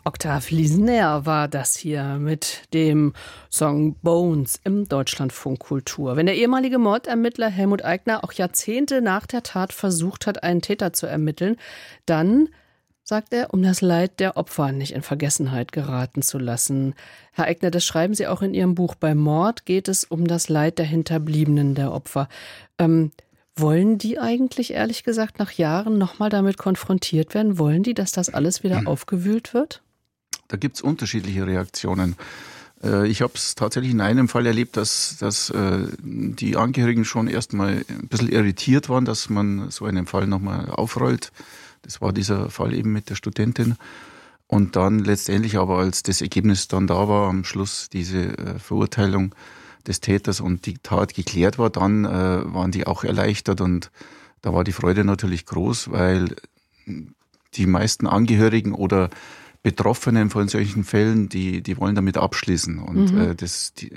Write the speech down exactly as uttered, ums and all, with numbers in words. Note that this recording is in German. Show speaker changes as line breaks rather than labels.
Octave Lisener war das hier mit dem Song Bones im Deutschlandfunk Kultur. Wenn der ehemalige Mordermittler Helmut Aigner auch Jahrzehnte nach der Tat versucht hat, einen Täter zu ermitteln, dann, sagt er, um das Leid der Opfer nicht in Vergessenheit geraten zu lassen. Herr Aigner, das schreiben Sie auch in Ihrem Buch. Bei Mord geht es um das Leid der Hinterbliebenen der Opfer. Ähm, wollen die eigentlich, ehrlich gesagt, nach Jahren nochmal damit konfrontiert werden? Wollen die, dass das alles wieder aufgewühlt wird?
Da gibt es unterschiedliche Reaktionen. Ich habe es tatsächlich in einem Fall erlebt, dass, dass äh, die Angehörigen schon erstmal ein bisschen irritiert waren, dass man so einen Fall nochmal aufrollt. Das war dieser Fall eben mit der Studentin. Und dann letztendlich aber, als das Ergebnis dann da war, am Schluss diese äh, Verurteilung des Täters und die Tat geklärt war, dann äh, waren die auch erleichtert. Und da war die Freude natürlich groß, weil die meisten Angehörigen oder Betroffenen von solchen Fällen, die, die wollen damit abschließen. Und mhm. äh, das, die,